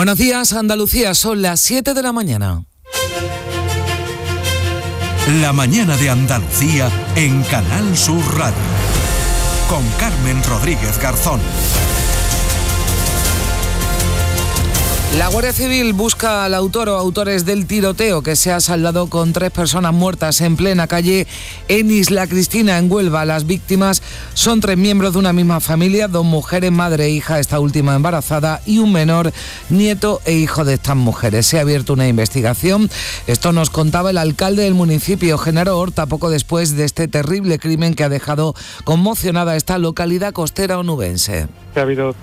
Buenos días, Andalucía, son las 7 de la mañana. La mañana de Andalucía en Canal Sur Radio. Con Carmen Rodríguez Garzón. La Guardia Civil busca al autor o autores del tiroteo que se ha saldado con 3 personas muertas en plena calle en Isla Cristina, en Huelva. Las víctimas son 3 miembros de una misma familia, 2 mujeres, madre e hija, esta última embarazada, y un menor, nieto e hijo de estas mujeres. Se ha abierto una investigación. Esto nos contaba el alcalde del municipio, Genaro Horta, poco después de este terrible crimen que ha dejado conmocionada esta localidad costera onubense. Ha habido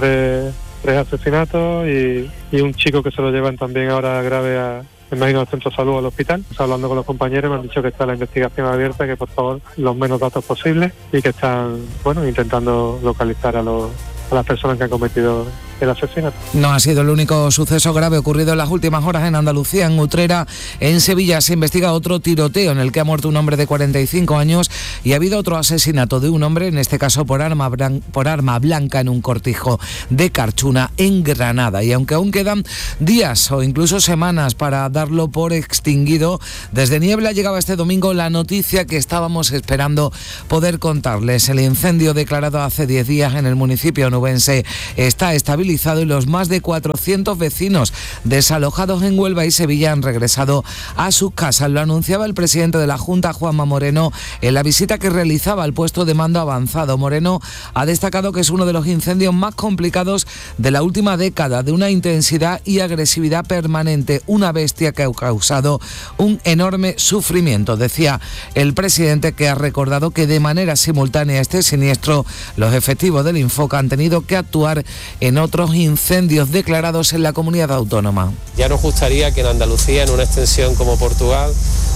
3 asesinatos y un chico que se lo llevan también ahora grave me imagino al centro de salud o al hospital. Hablando con los compañeros me han dicho que está la investigación abierta, que por favor los menos datos posibles y que están intentando localizar a las personas que han cometido el asesinato. No ha sido el único suceso grave ocurrido en las últimas horas en Andalucía. En Utrera, en Sevilla, se investiga otro tiroteo en el que ha muerto un hombre de 45 años y ha habido otro asesinato de un hombre, en este caso por arma blanca, en un cortijo de Carchuna, en Granada. Y aunque aún quedan días o incluso semanas para darlo por extinguido, desde Niebla llegaba este domingo la noticia que estábamos esperando poder contarles. El incendio declarado hace 10 días en el municipio onubense está estabilizado y los más de 400 vecinos desalojados en Huelva y Sevilla han regresado a sus casas. Lo anunciaba el presidente de la Junta, Juanma Moreno, en la visita que realizaba al puesto de mando avanzado. Moreno ha destacado que es uno de los incendios más complicados de la última década, de una intensidad y agresividad permanente, una bestia que ha causado un enorme sufrimiento. Decía el presidente que ha recordado que de manera simultánea a este siniestro, los efectivos del Infoca han tenido que actuar en otros incendios declarados en la comunidad autónoma. Ya nos gustaría que en Andalucía, en una extensión como Portugal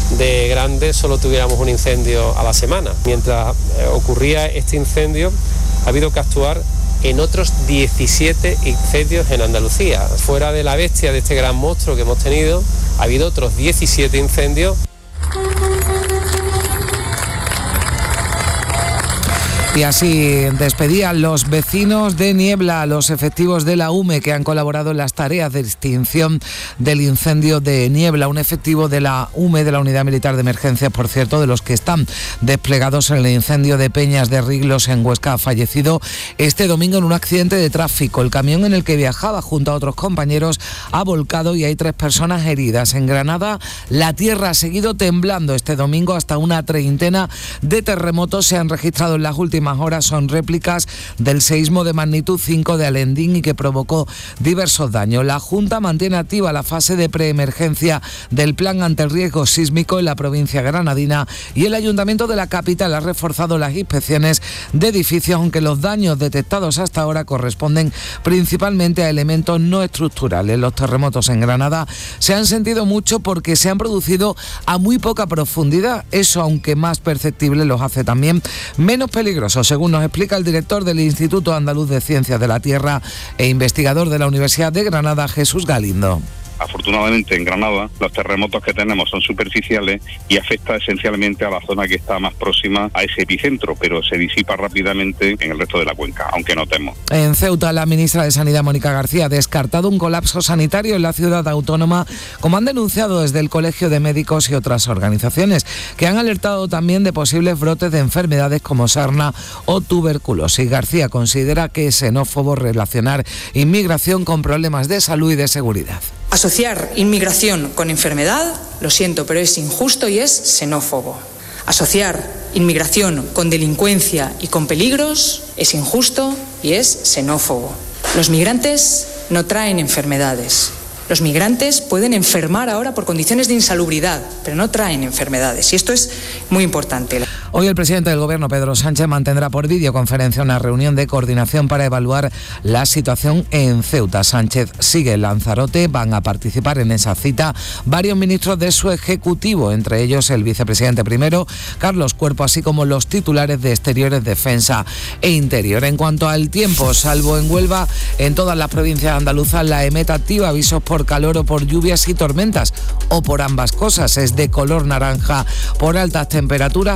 de grande, solo tuviéramos un incendio a la semana. Mientras ocurría este incendio, ha habido que actuar en otros 17 incendios en Andalucía. Fuera de la bestia de este gran monstruo que hemos tenido, ha habido otros 17 incendios. Y así despedían los vecinos de Niebla a los efectivos de la UME que han colaborado en las tareas de extinción del incendio de Niebla. Un efectivo de la UME, de la Unidad Militar de Emergencias, por cierto, de los que están desplegados en el incendio de Peñas de Riglos en Huesca, ha fallecido este domingo en un accidente de tráfico. El camión en el que viajaba junto a otros compañeros ha volcado y hay 3 personas heridas. En Granada, la tierra ha seguido temblando este domingo. Hasta una 30 de terremotos se han registrado en las últimas horas. Son réplicas del seísmo de magnitud 5 de Alendín y que provocó diversos daños. La Junta mantiene activa la fase de preemergencia del plan ante el riesgo sísmico en la provincia granadina y el Ayuntamiento de la capital ha reforzado las inspecciones de edificios, aunque los daños detectados hasta ahora corresponden principalmente a elementos no estructurales. Los terremotos en Granada se han sentido mucho porque se han producido a muy poca profundidad. Eso, aunque más perceptible, los hace también menos peligrosos, según nos explica el director del Instituto Andaluz de Ciencias de la Tierra e investigador de la Universidad de Granada, Jesús Galindo. Afortunadamente en Granada los terremotos que tenemos son superficiales y afecta esencialmente a la zona que está más próxima a ese epicentro, pero se disipa rápidamente en el resto de la cuenca, aunque no temo. En Ceuta, la ministra de Sanidad, Mónica García, ha descartado un colapso sanitario en la ciudad autónoma, como han denunciado desde el Colegio de Médicos y otras organizaciones, que han alertado también de posibles brotes de enfermedades como sarna o tuberculosis. García considera que es xenófobo relacionar inmigración con problemas de salud y de seguridad. Asociar inmigración con enfermedad, lo siento, pero es injusto y es xenófobo. Asociar inmigración con delincuencia y con peligros es injusto y es xenófobo. Los migrantes no traen enfermedades. Los migrantes pueden enfermar ahora por condiciones de insalubridad, pero no traen enfermedades. Y esto es muy importante. Hoy el presidente del Gobierno, Pedro Sánchez, mantendrá por videoconferencia una reunión de coordinación para evaluar la situación en Ceuta. Sánchez sigue en Lanzarote. Van a participar en esa cita varios ministros de su ejecutivo, entre ellos el vicepresidente primero, Carlos Cuerpo, así como los titulares de Exteriores, Defensa e Interior. En cuanto al tiempo, salvo en Huelva, en todas las provincias andaluzas la EMET activa avisos por calor o por lluvias y tormentas, o por ambas cosas. Es de color naranja por altas temperaturas. Hoy el aviso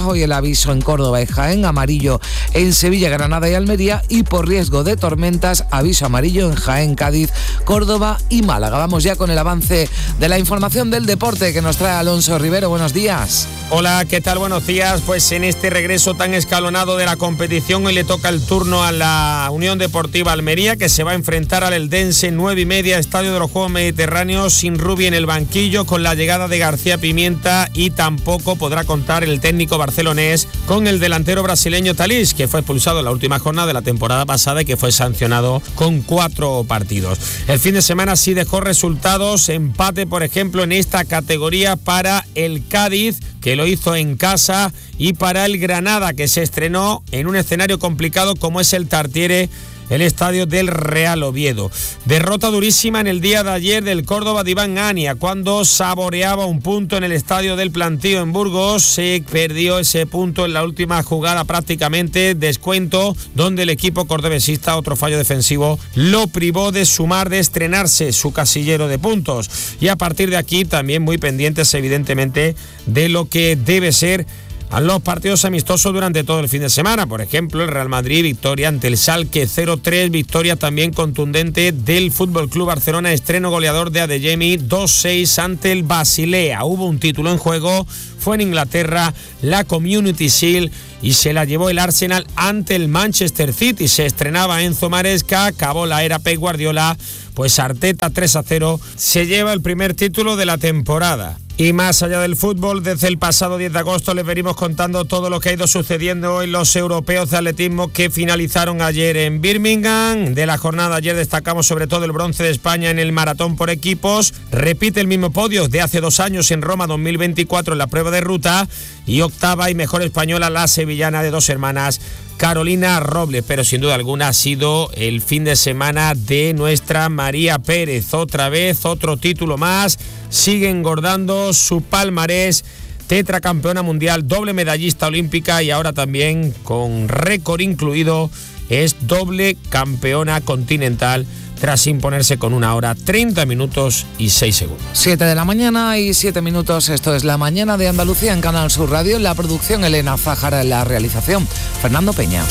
aviso en Córdoba y Jaén, amarillo en Sevilla, Granada y Almería, y por riesgo de tormentas, aviso amarillo en Jaén, Cádiz, Córdoba y Málaga. Vamos ya con el avance de la información del deporte que nos trae Alonso Rivero. Buenos días. Hola, ¿qué tal? Buenos días. Pues en este regreso tan escalonado de la competición, hoy le toca el turno a la Unión Deportiva Almería, que se va a enfrentar al Eldense, 9:30, Estadio de los Juegos Mediterráneos, sin Rubi en el banquillo, con la llegada de García Pimienta, y tampoco podrá contar el técnico barcelonés con el delantero brasileño Thalys, que fue expulsado en la última jornada de la temporada pasada y que fue sancionado con 4 partidos. El fin de semana sí dejó resultados, empate por ejemplo en esta categoría para el Cádiz, que lo hizo en casa, y para el Granada, que se estrenó en un escenario complicado como es el Tartiere, el estadio del Real Oviedo. Derrota durísima en el día de ayer del Córdoba de Iván Ania, cuando saboreaba un punto en el estadio del Plantío en Burgos. Se perdió ese punto en la última jugada prácticamente, descuento, donde el equipo cordobesista, otro fallo defensivo, lo privó de sumar, de estrenarse su casillero de puntos. Y a partir de aquí también muy pendientes evidentemente de lo que debe ser a los partidos amistosos durante todo el fin de semana. Por ejemplo, el Real Madrid, victoria ante el Schalke 0-3, victoria también contundente del Fútbol Club Barcelona, estreno goleador de Adeyemi, 2-6 ante el Basilea. Hubo un título en juego, fue en Inglaterra, la Community Shield, y se la llevó el Arsenal ante el Manchester City. Se estrenaba Enzo Maresca, acabó la era Pep Guardiola, pues Arteta 3-0 se lleva el primer título de la temporada. Y más allá del fútbol, desde el pasado 10 de agosto les venimos contando todo lo que ha ido sucediendo en los europeos de atletismo que finalizaron ayer en Birmingham. De la jornada ayer destacamos sobre todo el bronce de España en el maratón por equipos. Repite el mismo podio de hace 2 años en Roma 2024 en la prueba de ruta. Y octava y mejor española la sevillana de 2 hermanas, Carolina Robles. Pero sin duda alguna ha sido el fin de semana de nuestra María Pérez. Otra vez, otro título más. Sigue engordando su palmarés, tetracampeona mundial, doble medallista olímpica, y ahora también con récord incluido es doble campeona continental tras imponerse con 1 hora 30 minutos y 6 segundos. 7 de la mañana y 7 minutos, esto es La Mañana de Andalucía en Canal Sur Radio. En la producción Elena Zájara, en la realización Fernando Peña.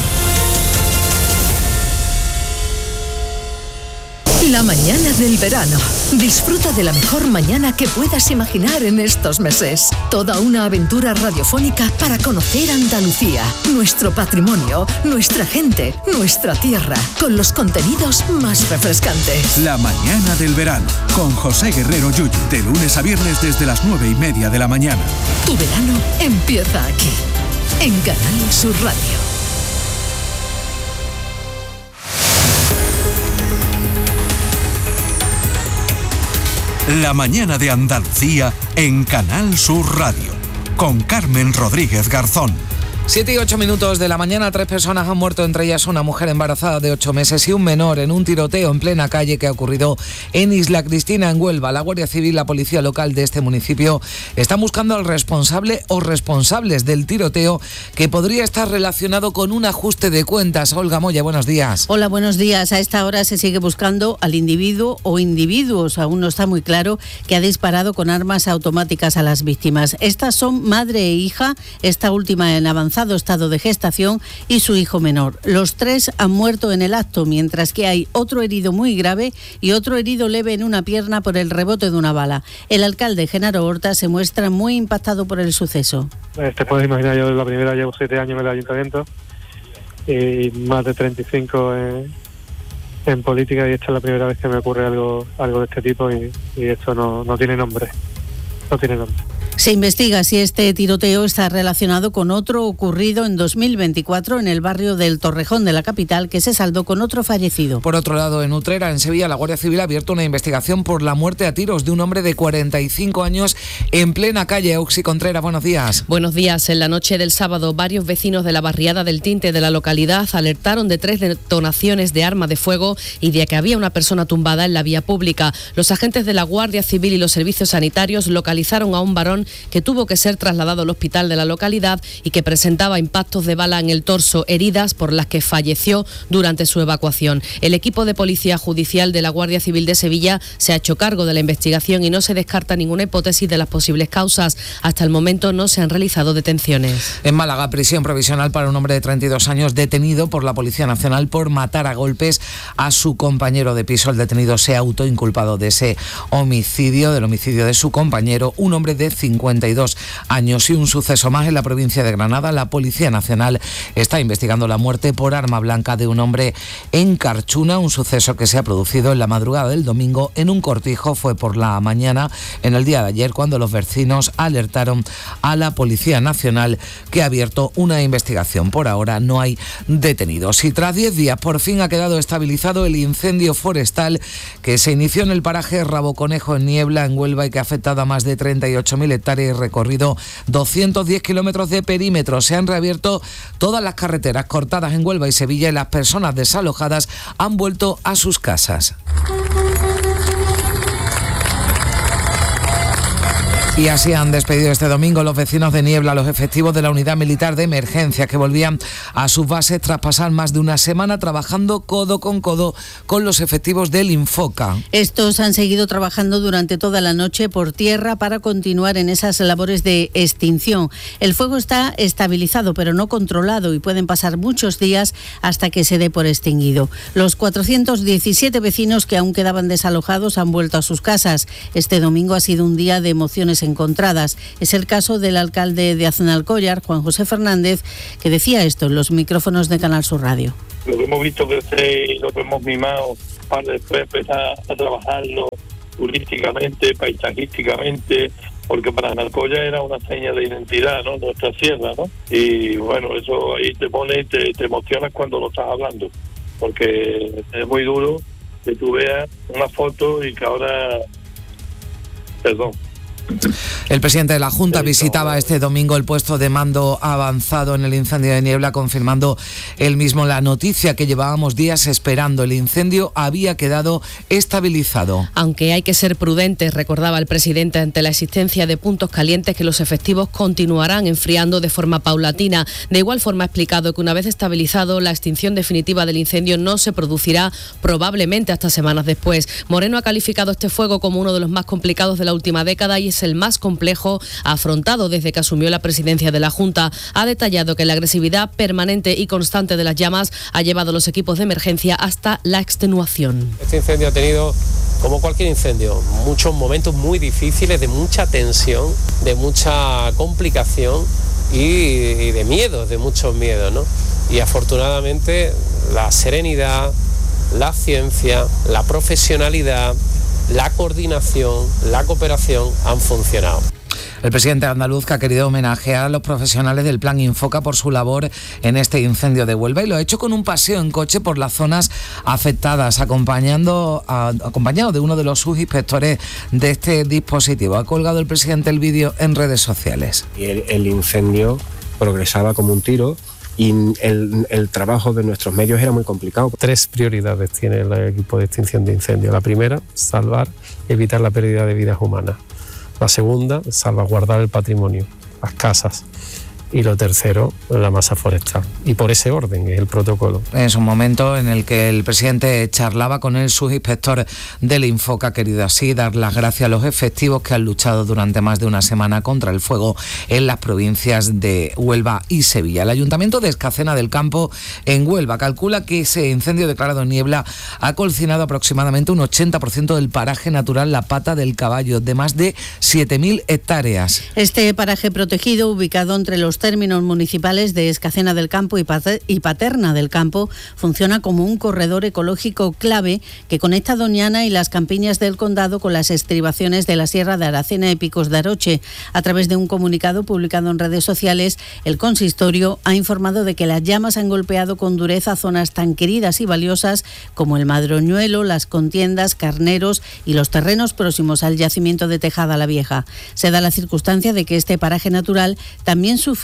La mañana del verano. Disfruta de la mejor mañana que puedas imaginar en estos meses. Toda una aventura radiofónica para conocer Andalucía, nuestro patrimonio, nuestra gente, nuestra tierra, con los contenidos más refrescantes. La mañana del verano, con José Guerrero Yuyu, de lunes a viernes desde las 9:30 de la mañana. Tu verano empieza aquí, en Canal Sur Radio. La mañana de Andalucía en Canal Sur Radio, con Carmen Rodríguez Garzón. 7 y 8 minutos de la mañana, 3 personas han muerto, entre ellas una mujer embarazada de 8 meses y un menor, en un tiroteo en plena calle que ha ocurrido en Isla Cristina, en Huelva. La Guardia Civil y la policía local de este municipio están buscando al responsable o responsables del tiroteo, que podría estar relacionado con un ajuste de cuentas. Olga Moya, buenos días. Hola, buenos días. A esta hora se sigue buscando al individuo o individuos. Aún no está muy claro, que ha disparado con armas automáticas a las víctimas. Estas son madre e hija, esta última en avanzado estado de gestación, y su hijo menor. Los 3 han muerto en el acto, mientras que hay otro herido muy grave y otro herido leve en una pierna por el rebote de una bala. El alcalde Genaro Horta se muestra muy impactado por el suceso. Te puedes imaginar, yo la primera llevo 7 años en el ayuntamiento y más de 35 en política, y esta es la primera vez que me ocurre algo de este tipo, y esto no tiene nombre. No tiene nombre. Se investiga si este tiroteo está relacionado con otro ocurrido en 2024 en el barrio del Torrejón de la capital, que se saldó con otro fallecido. Por otro lado, en Utrera, en Sevilla, la Guardia Civil ha abierto una investigación por la muerte a tiros de un hombre de 45 años en plena calle. Oxy Contreras, buenos días. Buenos días. En la noche del sábado, varios vecinos de la barriada del Tinte de la localidad alertaron de 3 detonaciones de arma de fuego y de que había una persona tumbada en la vía pública. Los agentes de la Guardia Civil y los servicios sanitarios localizaron a un varón que tuvo que ser trasladado al hospital de la localidad y que presentaba impactos de bala en el torso, heridas por las que falleció durante su evacuación. El equipo de Policía Judicial de la Guardia Civil de Sevilla se ha hecho cargo de la investigación y no se descarta ninguna hipótesis de las posibles causas. Hasta el momento no se han realizado detenciones. En Málaga, prisión provisional para un hombre de 32 años detenido por la Policía Nacional por matar a golpes a su compañero de piso. El detenido se ha autoinculpado de ese homicidio, del homicidio de su compañero, un hombre de 52 años. Y un suceso más en la provincia de Granada. La Policía Nacional está investigando la muerte por arma blanca de un hombre en Carchuna, un suceso que se ha producido en la madrugada del domingo en un cortijo. Fue por la mañana, en el día de ayer, cuando los vecinos alertaron a la Policía Nacional, que ha abierto una investigación. Por ahora no hay detenidos. Y tras 10 días por fin ha quedado estabilizado el incendio forestal que se inició en el paraje Raboconejo en Niebla, en Huelva, y que ha afectado a más de 38.000 hectáreas y recorrido 210 kilómetros de perímetro. Se han reabierto todas las carreteras cortadas en Huelva y Sevilla y las personas desalojadas han vuelto a sus casas. Y así han despedido este domingo los vecinos de Niebla, los efectivos de la Unidad Militar de Emergencias, que volvían a sus bases tras pasar más de una semana trabajando codo con los efectivos del Infoca. Estos han seguido trabajando durante toda la noche por tierra para continuar en esas labores de extinción. El fuego está estabilizado pero no controlado y pueden pasar muchos días hasta que se dé por extinguido. Los 417 vecinos que aún quedaban desalojados han vuelto a sus casas. Este domingo ha sido un día de emociones encontradas. Es el caso del alcalde de Aznalcóllar, Juan José Fernández, que decía esto en los micrófonos de Canal Sur Radio. Lo que hemos visto crecer y lo que hemos mimado para después empezar a trabajarlo turísticamente, paisajísticamente, porque para Aznalcóllar era una seña de identidad, ¿no? Nuestra sierra, ¿no? Y bueno, eso ahí te pone, te emocionas cuando lo estás hablando, porque es muy duro que tú veas una foto y que ahora... Perdón. El presidente de la Junta visitaba este domingo el puesto de mando avanzado en el incendio de Niebla, confirmando él mismo la noticia que llevábamos días esperando. El incendio había quedado estabilizado. Aunque hay que ser prudentes, recordaba el presidente, ante la existencia de puntos calientes, que los efectivos continuarán enfriando de forma paulatina. De igual forma ha explicado que una vez estabilizado, la extinción definitiva del incendio no se producirá probablemente hasta semanas después. Moreno ha calificado este fuego como uno de los más complicados de la última década y es el más complejo afrontado desde que asumió la presidencia de la Junta. Ha detallado que la agresividad permanente y constante de las llamas ha llevado a los equipos de emergencia hasta la extenuación. Este incendio ha tenido, como cualquier incendio, muchos momentos muy difíciles, de mucha tensión, de mucha complicación y de miedos, de muchos miedos, ¿no? Y afortunadamente la serenidad, la ciencia, la profesionalidad, la coordinación, la cooperación han funcionado. El presidente andaluz, que ha querido homenajear a los profesionales del Plan Infoca por su labor en este incendio de Huelva, y lo ha hecho con un paseo en coche por las zonas afectadas, acompañado de uno de los subinspectores de este dispositivo. Ha colgado el presidente el vídeo en redes sociales. Y el incendio progresaba como un tiro. Y el trabajo de nuestros medios era muy complicado. 3 prioridades tiene el equipo de extinción de incendios. La primera, salvar y evitar la pérdida de vidas humanas. La segunda, salvaguardar el patrimonio, las casas. Y lo tercero, la masa forestal. Y por ese orden es el protocolo. Es un momento en el que el presidente charlaba con el subinspector del Infoca. Ha querido así dar las gracias a los efectivos que han luchado durante más de una semana contra el fuego en las provincias de Huelva y Sevilla. El Ayuntamiento de Escacena del Campo, en Huelva, calcula que ese incendio declarado en Niebla ha calcinado aproximadamente un 80% del paraje natural La Pata del Caballo, de más de 7.000 hectáreas. Este paraje protegido, ubicado entre los términos municipales de Escacena del Campo y Paterna del Campo, funciona como un corredor ecológico clave que conecta Doñana y las campiñas del condado con las estribaciones de la Sierra de Aracena y Picos de Aroche. A través de un comunicado publicado en redes sociales, el consistorio ha informado de que las llamas han golpeado con dureza zonas tan queridas y valiosas como el Madroñuelo, Las Contiendas, Carneros y los terrenos próximos al yacimiento de Tejada la Vieja. Se da la circunstancia de que este paraje natural también sufrió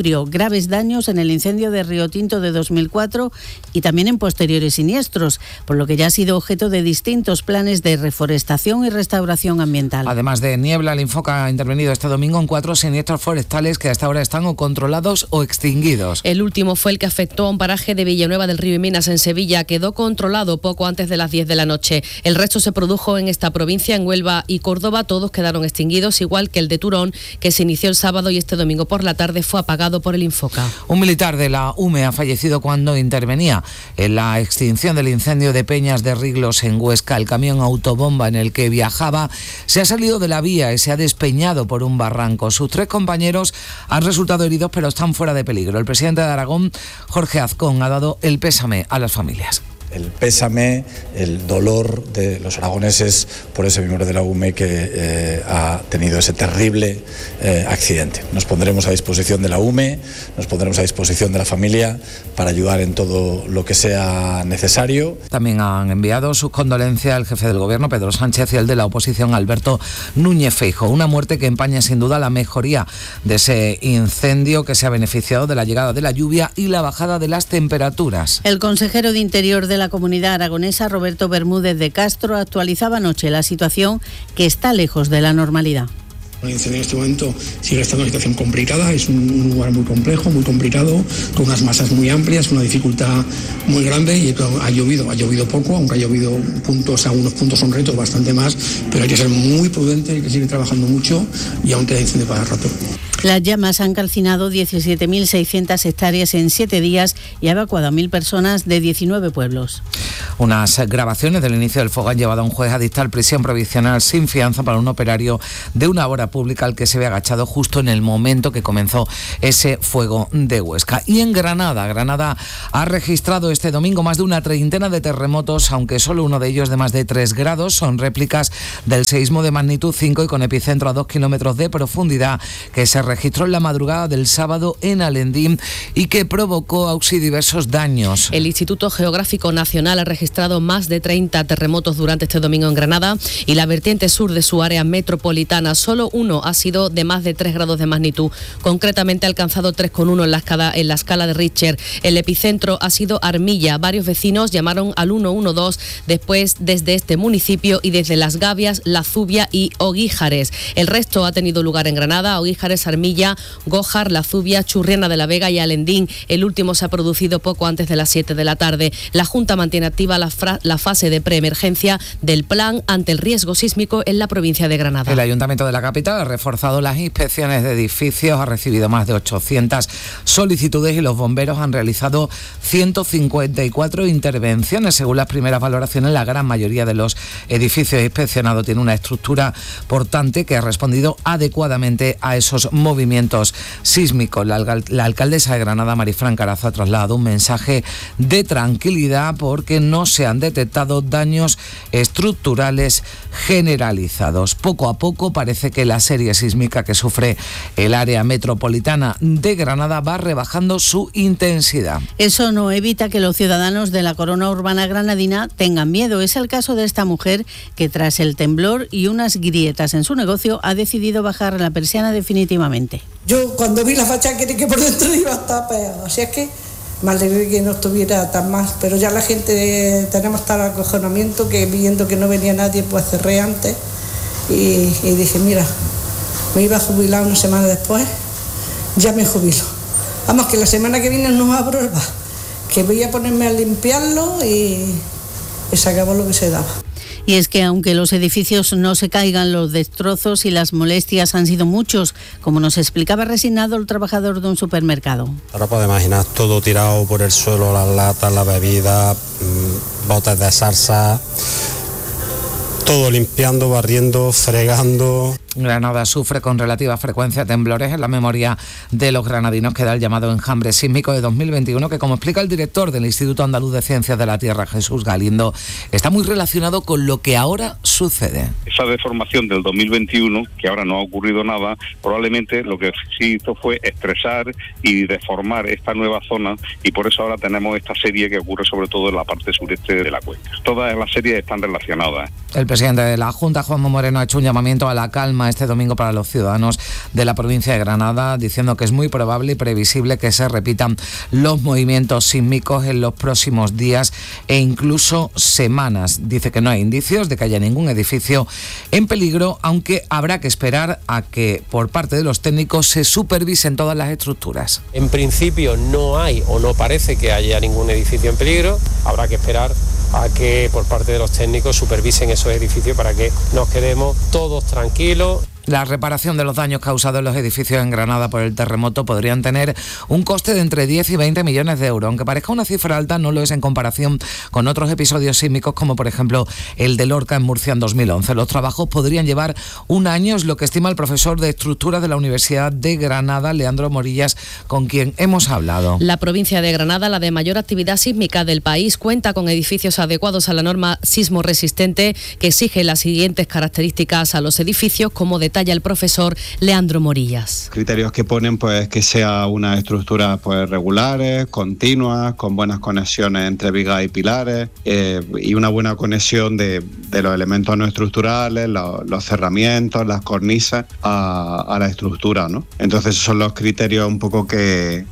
sufrió graves daños en el incendio de Río Tinto de 2004 y también en posteriores siniestros, por lo que ya ha sido objeto de distintos planes de reforestación y restauración ambiental. Además de Niebla, el Infoca ha intervenido este domingo en 4 siniestros forestales que hasta ahora están o controlados o extinguidos. El último fue el que afectó a un paraje de Villanueva del Río y Minas en Sevilla. Quedó controlado poco antes de las 10 de la noche. El resto se produjo en esta provincia, en Huelva y Córdoba. Todos quedaron extinguidos, igual que el de Turón, que se inició el sábado y este domingo por la tarde fue apagado por el Infoca. Un militar de la UME ha fallecido cuando intervenía en la extinción del incendio de Peñas de Riglos en Huesca. El camión autobomba en el que viajaba se ha salido de la vía y se ha despeñado por un barranco. Sus 3 compañeros han resultado heridos, pero están fuera de peligro. El presidente de Aragón, Jorge Azcón, ha dado el pésame a las familias. El pésame, el dolor de los aragoneses por ese miembro de la UME que ha tenido ese terrible accidente. Nos pondremos a disposición de la UME, nos pondremos a disposición de la familia para ayudar en todo lo que sea necesario. También han enviado sus condolencias el jefe del gobierno, Pedro Sánchez, y el de la oposición, Alberto Núñez Feijóo. Una muerte que empaña sin duda la mejoría de ese incendio, que se ha beneficiado de la llegada de la lluvia y la bajada de las temperaturas. El consejero de Interior de la Comunidad Aragonesa, Roberto Bermúdez de Castro, actualizaba anoche la situación, que está lejos de la normalidad. El incendio en este momento sigue estando en una situación complicada, es un lugar muy complejo, muy complicado, con unas masas muy amplias, una dificultad muy grande, y ha llovido poco, aunque ha llovido puntos, algunos puntos son retos, bastante más, pero hay que ser muy prudente, hay que seguir trabajando mucho y aún queda incendio para rato. Las llamas han calcinado 17.600 hectáreas en 7 días y ha evacuado a 1.000 personas de 19 pueblos. Unas grabaciones del inicio del fuego han llevado a un juez a dictar prisión provisional sin fianza para un operario de una obra pública al que se ve agachado justo en el momento que comenzó ese fuego de Huesca. Y en Granada ha registrado este domingo más de una treintena de terremotos, aunque solo uno de ellos de más de 3 grados. Son réplicas del seísmo de magnitud 5 y con epicentro a 2 kilómetros de profundidad, que se registró en la madrugada del sábado en Alendín y que provocó diversos daños. El Instituto Geográfico Nacional ha registrado más de 30 terremotos durante este domingo en Granada y la vertiente sur de su área metropolitana. Solo uno ha sido de más de 3 grados de magnitud. Concretamente ha alcanzado 3,1 en la escala de Richter. El epicentro ha sido Armilla. Varios vecinos llamaron al 112 después desde este municipio y desde Las Gavias, La Zubia y Oguíjares. El resto ha tenido lugar en Granada, Oguíjares, Armilla, Gójar, La Zubia, Churriana de la Vega y Alendín. El último se ha producido poco antes de las 7 de la tarde. La Junta mantiene activa la fase de preemergencia del plan ante el riesgo sísmico en la provincia de Granada. El Ayuntamiento de la capital ha reforzado las inspecciones de edificios, ha recibido más de 800 solicitudes y los bomberos han realizado 154 intervenciones. Según las primeras valoraciones, la gran mayoría de los edificios inspeccionados tiene una estructura portante que ha respondido adecuadamente a esos movimientos sísmicos. La alcaldesa de Granada, Marifran Carazo, ha trasladado un mensaje de tranquilidad porque no se han detectado daños estructurales generalizados. Poco a poco parece que la serie sísmica que sufre el área metropolitana de Granada va rebajando su intensidad. Eso no evita que los ciudadanos de la corona urbana granadina tengan miedo. Es el caso de esta mujer que, tras el temblor y unas grietas en su negocio, ha decidido bajar la persiana definitivamente. Yo cuando vi la fachada creí que por dentro iba a estar peor, así es que me alegré que no estuviera tan mal, pero ya la gente tenemos tal acojonamiento que viendo que no venía nadie, pues cerré antes y dije, mira, me iba a jubilar una semana después, ya me jubilo. Vamos, que la semana que viene no abro el bar, que voy a ponerme a limpiarlo y se acabó lo que se daba. Y es que aunque los edificios no se caigan, los destrozos y las molestias han sido muchos, como nos explicaba resignado el trabajador de un supermercado. Ahora puedes imaginar todo tirado por el suelo, las latas, la bebida, botes de salsa, todo limpiando, barriendo, fregando. Granada sufre con relativa frecuencia temblores. En la memoria de los granadinos queda el llamado enjambre sísmico de 2021, que, como explica el director del Instituto Andaluz de Ciencias de la Tierra, Jesús Galindo, está muy relacionado con lo que ahora sucede. Esa deformación del 2021, que ahora no ha ocurrido nada, probablemente lo que sí hizo fue estresar y deformar esta nueva zona, y por eso ahora tenemos esta serie que ocurre sobre todo en la parte sureste de la cuenca. Todas las series están relacionadas. El presidente de la Junta, Juanma Moreno, ha hecho un llamamiento a la calma este domingo para los ciudadanos de la provincia de Granada, diciendo que es muy probable y previsible que se repitan los movimientos sísmicos en los próximos días e incluso semanas. Dice que no hay indicios de que haya ningún edificio en peligro, aunque habrá que esperar a que por parte de los técnicos se supervisen todas las estructuras. En principio no hay o no parece que haya ningún edificio en peligro. Habrá que esperar a que por parte de los técnicos supervisen esos edificios para que nos quedemos todos tranquilos. La reparación de los daños causados en los edificios en Granada por el terremoto podrían tener un coste de entre 10 y 20 millones de euros. Aunque parezca una cifra alta, no lo es en comparación con otros episodios sísmicos, como por ejemplo el de Lorca en Murcia en 2011. Los trabajos podrían llevar un año, es lo que estima el profesor de Estructuras de la Universidad de Granada, Leandro Morillas, con quien hemos hablado. La provincia de Granada, la de mayor actividad sísmica del país, cuenta con edificios adecuados a la norma sismo resistente que exige las siguientes características a los edificios, como detalla el profesor Leandro Morillas. Criterios que ponen pues que sea una estructura pues regulares, continuas, con buenas conexiones entre vigas y pilares y una buena conexión de los elementos no estructurales, los cerramientos, las cornisas a la estructura, ¿no? Entonces esos son los criterios un poco que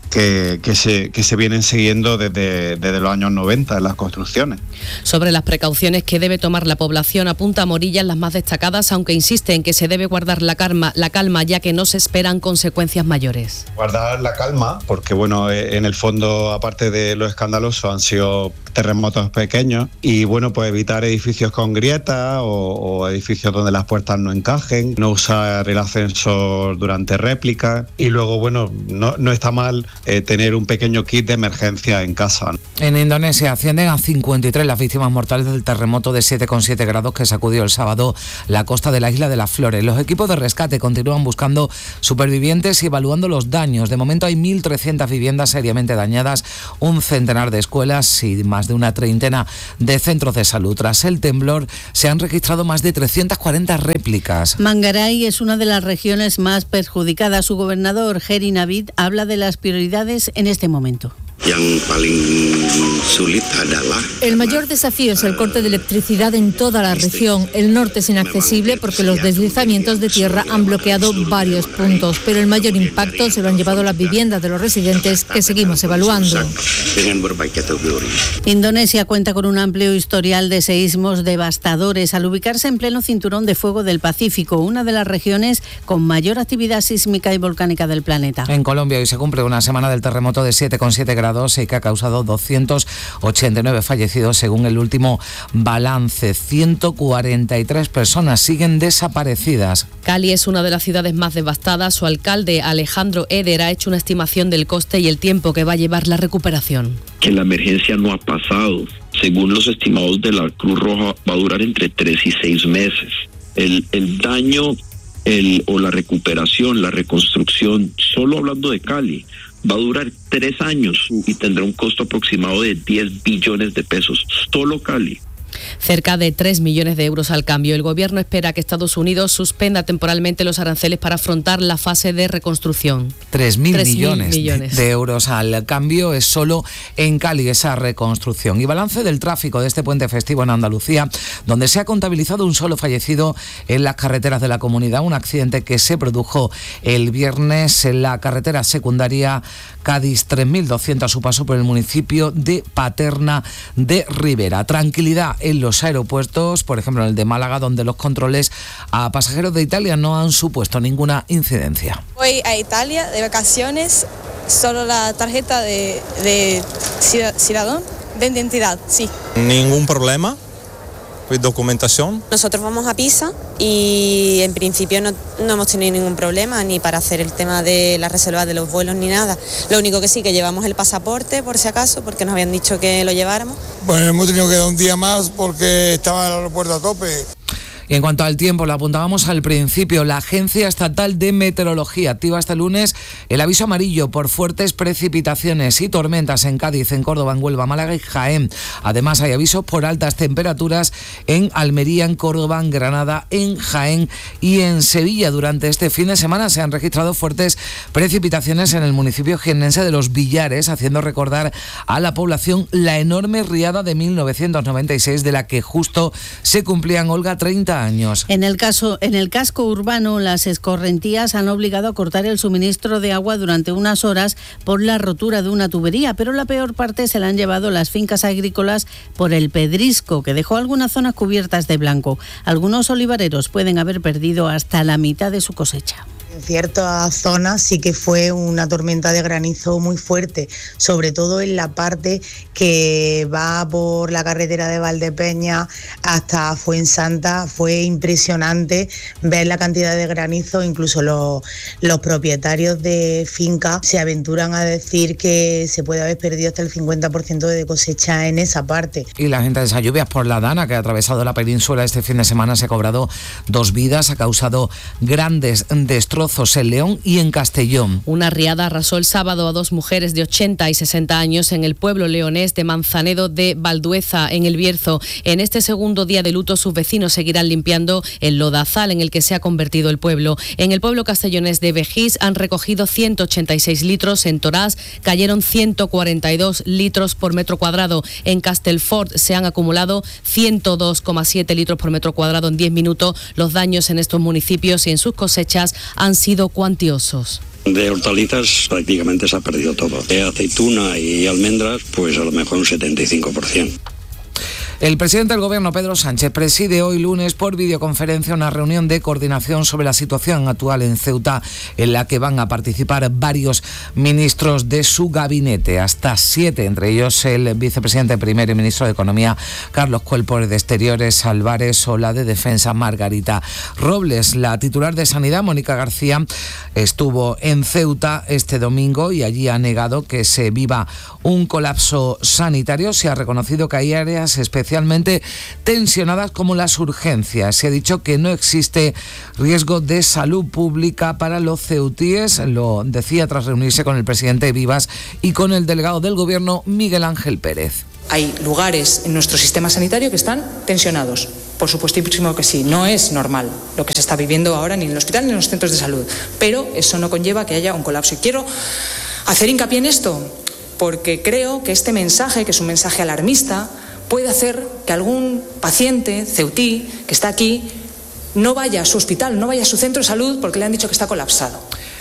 se vienen siguiendo desde los años 90 en las construcciones. Sobre las precauciones que debe tomar la población, apunta Morillas las más destacadas, aunque insiste en que se debe guardar la calma, ya que no se esperan consecuencias mayores. Guardar la calma, porque bueno, en el fondo, aparte de lo escandaloso, han sido terremotos pequeños y bueno, pues evitar edificios con grietas o edificios donde las puertas no encajen, no usar el ascensor durante réplicas y luego, bueno, no está mal tener un pequeño kit de emergencia en casa. En Indonesia ascienden a 53 las víctimas mortales del terremoto de 7,7 grados que sacudió el sábado la costa de la isla de las Flores. Los equipos de rescate continúan buscando supervivientes y evaluando los daños. De momento hay 1.300 viviendas seriamente dañadas, un centenar de escuelas y más de una treintena de centros de salud. Tras el temblor se han registrado más de 340 réplicas. Mangaray es una de las regiones más perjudicadas. Su gobernador, Heri Navid, habla de las prioridades en este momento. El mayor desafío es el corte de electricidad en toda la región. El norte es inaccesible porque los deslizamientos de tierra han bloqueado varios puntos, pero el mayor impacto se lo han llevado las viviendas de los residentes, que seguimos evaluando. Indonesia cuenta con un amplio historial de seísmos devastadores al ubicarse en pleno cinturón de fuego del Pacífico, una de las regiones con mayor actividad sísmica y volcánica del planeta. En Colombia hoy se cumple una semana del terremoto de 7,7 grados y que ha causado 289 fallecidos según el último balance. 143 personas siguen desaparecidas. Cali es una de las ciudades más devastadas. Su alcalde, Alejandro Eder, ha hecho una estimación del coste y el tiempo que va a llevar la recuperación. Que la emergencia no ha pasado. Según los estimados de la Cruz Roja, va a durar entre 3 y 6 meses. El daño o la recuperación, la reconstrucción, solo hablando de Cali, va a durar 3 años y tendrá un costo aproximado de 10 billones de pesos, solo Cali. Cerca de 3 millones de euros al cambio. El gobierno espera que Estados Unidos suspenda temporalmente los aranceles para afrontar la fase de reconstrucción. 3.000 millones de euros al cambio es solo en Cali esa reconstrucción. Y balance del tráfico de este puente festivo en Andalucía, donde se ha contabilizado un solo fallecido en las carreteras de la comunidad, un accidente que se produjo el viernes en la carretera secundaria Cádiz 3200 a su paso por el municipio de Paterna de Ribera. Tranquilidad en los aeropuertos, por ejemplo en el de Málaga, donde los controles a pasajeros de Italia no han supuesto ninguna incidencia. Voy a Italia de vacaciones, solo la tarjeta de ciudadano, de identidad, sí. Ningún problema. Documentación. Nosotros vamos a Pisa y en principio no hemos tenido ningún problema ni para hacer el tema de la reserva de los vuelos ni nada. Lo único que sí, que llevamos el pasaporte por si acaso, porque nos habían dicho que lo lleváramos. Bueno, hemos tenido que dar un día más porque estaba el aeropuerto a tope. Y en cuanto al tiempo, lo apuntábamos al principio, la Agencia Estatal de Meteorología activa este lunes el aviso amarillo por fuertes precipitaciones y tormentas en Cádiz, en Córdoba, en Huelva, Málaga y Jaén. Además, hay avisos por altas temperaturas en Almería, en Córdoba, en Granada, en Jaén y en Sevilla. Durante este fin de semana se han registrado fuertes precipitaciones en el municipio jiennense de Los Villares, haciendo recordar a la población la enorme riada de 1996, de la que justo se cumplían, Olga, 30 años. En el casco urbano, las escorrentías han obligado a cortar el suministro de agua durante unas horas por la rotura de una tubería, pero la peor parte se la han llevado las fincas agrícolas por el pedrisco, que dejó algunas zonas cubiertas de blanco. Algunos olivareros pueden haber perdido hasta la mitad de su cosecha. En ciertas zonas sí que fue una tormenta de granizo muy fuerte, sobre todo en la parte que va por la carretera de Valdepeña hasta Fuensanta. Fue impresionante ver la cantidad de granizo. Incluso los propietarios de fincas se aventuran a decir que se puede haber perdido hasta el 50% de cosecha en esa parte. Y las intensas lluvias por la Dana, que ha atravesado la península este fin de semana, se ha cobrado 2 vidas, ha causado grandes destrozos en León y en Castellón. Una riada arrasó el sábado a 2 mujeres de 80 y 60 años en el pueblo leonés de Manzanedo de Valdueza, en el Bierzo. En este segundo día de luto, sus vecinos seguirán limpiando el lodazal en el que se ha convertido el pueblo. En el pueblo castellonés de Vejís han recogido 186 litros, en Torás cayeron 142 litros por metro cuadrado. En Castelfort se han acumulado 102,7 litros por metro cuadrado en 10 minutos. Los daños en estos municipios y en sus cosechas han sido cuantiosos. De hortalizas prácticamente se ha perdido todo. De aceituna y almendras, pues a lo mejor un 75%. El presidente del Gobierno, Pedro Sánchez, preside hoy lunes por videoconferencia una reunión de coordinación sobre la situación actual en Ceuta, en la que van a participar varios ministros de su gabinete, hasta 7, entre ellos el vicepresidente primero y ministro de Economía, Carlos Cuerpo, de Exteriores, Álvarez, o la de Defensa, Margarita Robles. La titular de Sanidad, Mónica García, estuvo en Ceuta este domingo y allí ha negado que se viva un colapso sanitario. Se ha reconocido que hay áreas especialmente tensionadas como las urgencias. Se ha dicho que no existe riesgo de salud pública para los ceutíes, lo decía tras reunirse con el presidente Vivas y con el delegado del Gobierno, Miguel Ángel Pérez. Hay lugares en nuestro sistema sanitario que están tensionados. Por supuestísimo que sí, no es normal lo que se está viviendo ahora ni en el hospital ni en los centros de salud, pero eso no conlleva que haya un colapso. Y quiero hacer hincapié en esto porque creo que este mensaje, que es un mensaje alarmista, puede hacer que algún paciente ceutí que está aquí no vaya a su hospital, no vaya a su centro de salud porque le han dicho que está colapsado.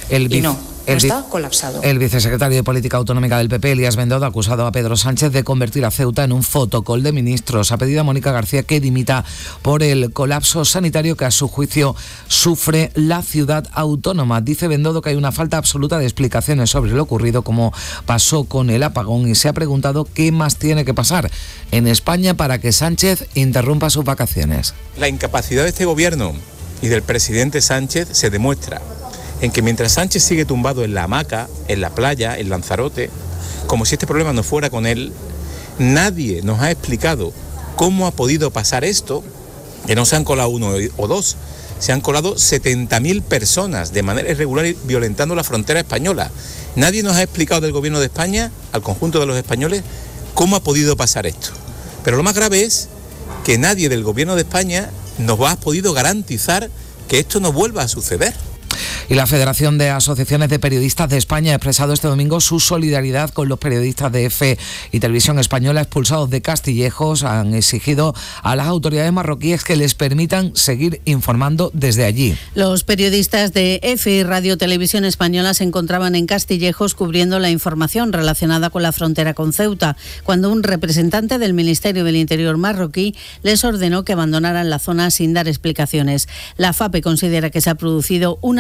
No está colapsado. El vicesecretario de Política Autonómica del PP, Elías Bendodo, ha acusado a Pedro Sánchez de convertir a Ceuta en un fotocol de ministros. Ha pedido a Mónica García que dimita por el colapso sanitario que a su juicio sufre la ciudad autónoma. Dice Bendodo que hay una falta absoluta de explicaciones sobre lo ocurrido, como pasó con el apagón, y se ha preguntado qué más tiene que pasar en España para que Sánchez interrumpa sus vacaciones. La incapacidad de este gobierno y del presidente Sánchez se demuestra en que mientras Sánchez sigue tumbado en la hamaca, en la playa, en Lanzarote, como si este problema no fuera con él, nadie nos ha explicado cómo ha podido pasar esto, que no se han colado 1 o 2, se han colado 70.000 personas de manera irregular y violentando la frontera española. Nadie nos ha explicado del Gobierno de España, al conjunto de los españoles, cómo ha podido pasar esto. Pero lo más grave es que nadie del Gobierno de España nos ha podido garantizar que esto no vuelva a suceder. Y la Federación de Asociaciones de Periodistas de España ha expresado este domingo su solidaridad con los periodistas de EFE y Televisión Española expulsados de Castillejos. Han exigido a las autoridades marroquíes que les permitan seguir informando desde allí. Los periodistas de EFE y Radio Televisión Española se encontraban en Castillejos cubriendo la información relacionada con la frontera con Ceuta, cuando un representante del Ministerio del Interior marroquí les ordenó que abandonaran la zona sin dar explicaciones. La FAPE considera que se ha producido un ataque a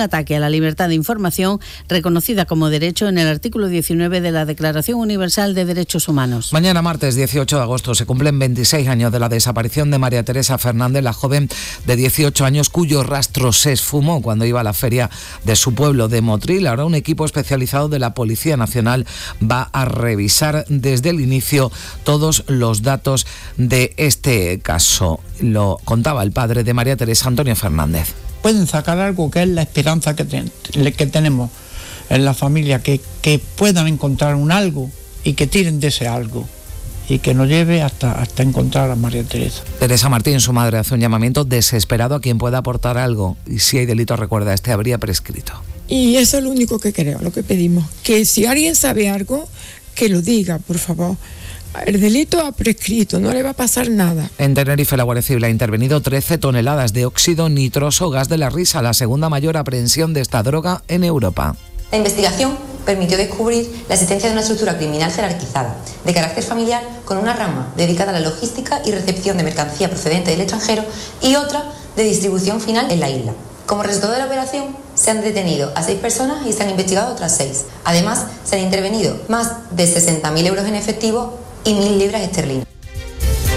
la libertad de información, reconocida como derecho en el artículo 19 de la Declaración Universal de Derechos Humanos. Mañana martes 18 de agosto se cumplen 26 años de la desaparición de María Teresa Fernández, la joven de 18 años cuyo rastro se esfumó cuando iba a la feria de su pueblo de Motril. Ahora un equipo especializado de la Policía Nacional va a revisar desde el inicio todos los datos de este caso. Lo contaba el padre de María Teresa, Antonio Fernández. Pueden sacar algo que es la esperanza que tenemos en la familia, que puedan encontrar un algo y que tiren de ese algo y que nos lleve hasta encontrar a María Teresa. Teresa Martín, su madre, hace un llamamiento desesperado a quien pueda aportar algo, y si hay delito, recuerda, habría prescrito. Y eso es lo único que creo, lo que pedimos, que si alguien sabe algo, que lo diga, por favor. El delito ha prescrito, no le va a pasar nada. En Tenerife, la Guardia Civil ha intervenido 13 toneladas de óxido nitroso, gas de la risa, la segunda mayor aprehensión de esta droga en Europa. La investigación permitió descubrir la existencia de una estructura criminal jerarquizada, de carácter familiar, con una rama dedicada a la logística y recepción de mercancía procedente del extranjero y otra de distribución final en la isla. Como resultado de la operación, se han detenido a 6 personas y se han investigado otras 6. Además, se han intervenido más de 60.000 euros en efectivo y 1.000 libras esterlinas.